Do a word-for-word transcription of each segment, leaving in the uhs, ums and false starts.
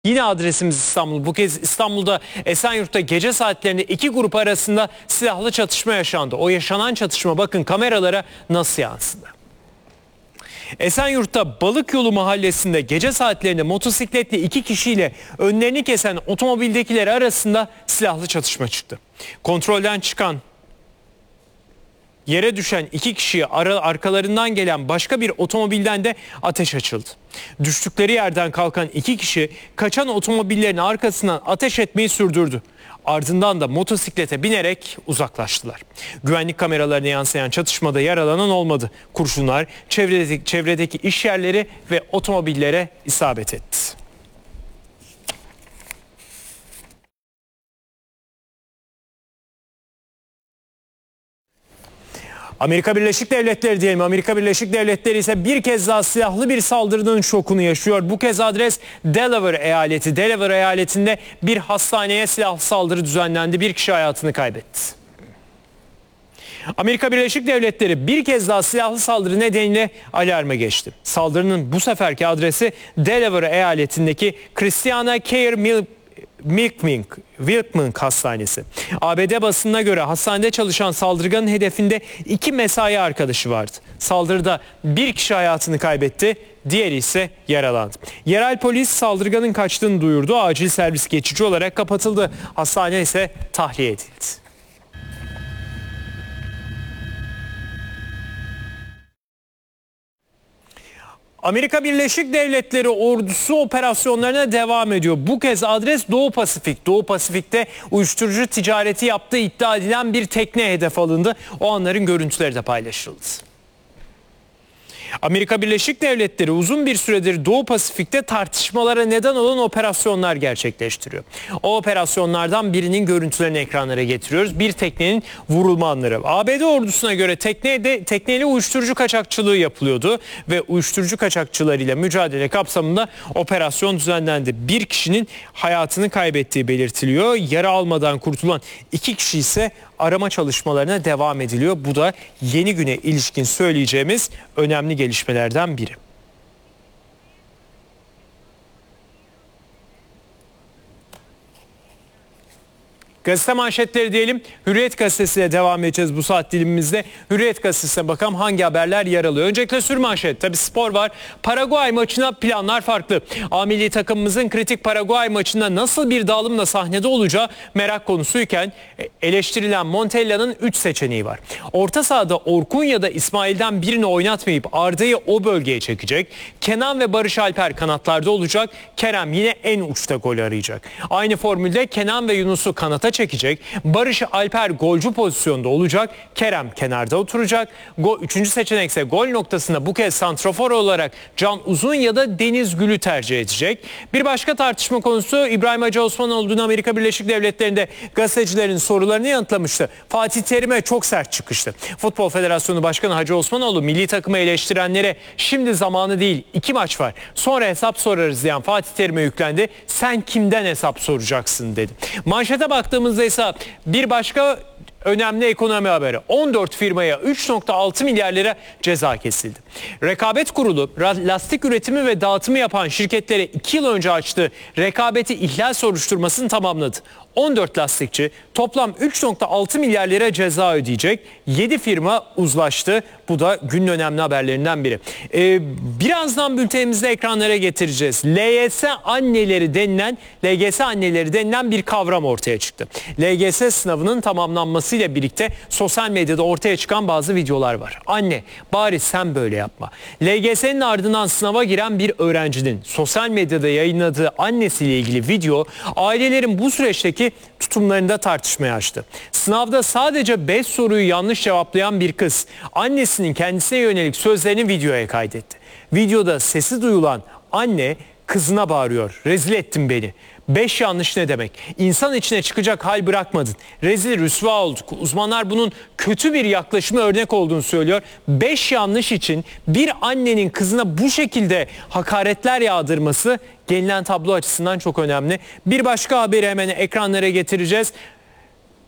Yine adresimiz İstanbul. Bu kez İstanbul'da Esenyurt'ta gece saatlerinde iki grup arasında silahlı çatışma yaşandı. O yaşanan çatışma bakın kameralara nasıl yansıdı. Esenyurt'ta Balıkyolu mahallesinde gece saatlerinde motosikletli iki kişiyle önlerini kesen otomobildekiler arasında silahlı çatışma çıktı. Kontrolden çıkan yere düşen iki kişiye arkalarından gelen başka bir otomobilden de ateş açıldı. Düştükleri yerden kalkan iki kişi kaçan otomobillerin arkasından ateş etmeyi sürdürdü. Ardından da motosiklete binerek uzaklaştılar. Güvenlik kameralarına yansıyan çatışmada yaralanan olmadı. Kurşunlar çevredeki, çevredeki iş yerleri ve otomobillere isabet etti. Amerika Birleşik Devletleri diyelim. Amerika Birleşik Devletleri ise bir kez daha silahlı bir saldırının şokunu yaşıyor. Bu kez adres Delaware eyaleti. Delaware eyaletinde bir hastaneye silahlı saldırı düzenlendi. Bir kişi hayatını kaybetti. Amerika Birleşik Devletleri bir kez daha silahlı saldırı nedeniyle alarma geçti. Saldırının bu seferki adresi Delaware eyaletindeki Christiana Care Mill Wilkming, Wilkming Hastanesi. A B D basınına göre hastanede çalışan saldırganın hedefinde iki mesai arkadaşı vardı. Saldırıda bir kişi hayatını kaybetti, diğeri ise yaralandı. Yerel polis saldırganın kaçtığını duyurdu. Acil servis geçici olarak kapatıldı. Hastane ise tahliye edildi. Amerika Birleşik Devletleri ordusu operasyonlarına devam ediyor. Bu kez adres Doğu Pasifik. Doğu Pasifik'te uyuşturucu ticareti yaptığı iddia edilen bir tekne hedef alındı. O anların görüntüleri de paylaşıldı. Amerika Birleşik Devletleri uzun bir süredir Doğu Pasifik'te tartışmalara neden olan operasyonlar gerçekleştiriyor. O operasyonlardan birinin görüntülerini ekranlara getiriyoruz. Bir teknenin vurulma anları. A B D ordusuna göre teknede, tekneyle uyuşturucu kaçakçılığı yapılıyordu ve uyuşturucu kaçakçılarıyla mücadele kapsamında operasyon düzenlendi. Bir kişinin hayatını kaybettiği belirtiliyor. Yara almadan kurtulan iki kişi ise arama çalışmalarına devam ediliyor. Bu da yeni güne ilişkin söyleyeceğimiz önemli gelişmelerden biri. Gazete manşetleri diyelim. Hürriyet gazetesiyle devam edeceğiz bu saat dilimimizde. Hürriyet gazetesine bakalım hangi haberler yer alıyor. Öncelikle sür manşet. Tabii spor var. Paraguay maçına planlar farklı. A milli takımımızın kritik Paraguay maçında nasıl bir dağılımla sahnede olacağı merak konusuyken eleştirilen Montella'nın üç seçeneği var. Orta sahada Orkun ya da İsmail'den birini oynatmayıp Arda'yı o bölgeye çekecek. Kenan ve Barış Alper kanatlarda olacak. Kerem yine en uçta gol arayacak. Aynı formülde Kenan ve Yunus'u kanata çekecek. Barış Alper golcü pozisyonda olacak. Kerem kenarda oturacak. Go, üçüncü seçenek ise gol noktasında bu kez santrafor olarak Can Uzun ya da Deniz Gül'ü tercih edecek. Bir başka tartışma konusu İbrahim Hacı Osmanoğlu'nun Amerika Birleşik Devletleri'nde gazetecilerin sorularını yanıtlamıştı. Fatih Terim'e çok sert çıkıştı. Futbol Federasyonu Başkanı Hacı Osmanoğlu milli takımı eleştirenlere şimdi zamanı değil iki maç var. Sonra hesap sorarız diyen Fatih Terim'e yüklendi. Sen kimden hesap soracaksın dedi. Manşete baktığımız ise bir başka önemli ekonomi haberi. on dört firmaya üç nokta altı milyar lira ceza kesildi. Rekabet Kurulu lastik üretimi ve dağıtımı yapan şirketlere iki yıl önce açtığı rekabeti ihlal soruşturmasını tamamladı. on dört lastikçi toplam üç nokta altı milyar lira ceza ödeyecek. yedi firma uzlaştı. Bu da günün önemli haberlerinden biri. Ee, birazdan bültenimizde ekranlara getireceğiz. L Y S anneleri denilen, L G S anneleri denilen bir kavram ortaya çıktı. L G S sınavının tamamlanmasıyla birlikte sosyal medyada ortaya çıkan bazı videolar var. Anne, bari sen böyle yapma. L G S'nin ardından sınava giren bir öğrencinin sosyal medyada yayınladığı annesiyle ilgili video ailelerin bu süreçteki tutumlarında tartışmaya açtı. Sınavda sadece beş soruyu yanlış cevaplayan bir kız annesinin kendisine yönelik sözlerini videoya kaydetti. Videoda sesi duyulan anne kızına bağırıyor. Rezil ettin beni. Beş yanlış ne demek? İnsan içine çıkacak hal bırakmadın. Rezil rüsva olduk. Uzmanlar bunun kötü bir yaklaşıma örnek olduğunu söylüyor. Beş yanlış için bir annenin kızına bu şekilde hakaretler yağdırması gelinen tablo açısından çok önemli. Bir başka haberi hemen ekranlara getireceğiz.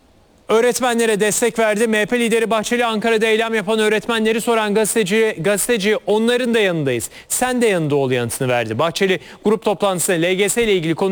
Öğretmenlere destek verdi. M H P lideri Bahçeli Ankara'da eylem yapan öğretmenleri soran gazeteci, gazeteci onların da yanındayız. Sen de yanında ol yanıtını verdi. Bahçeli grup toplantısında L G S ile ilgili konu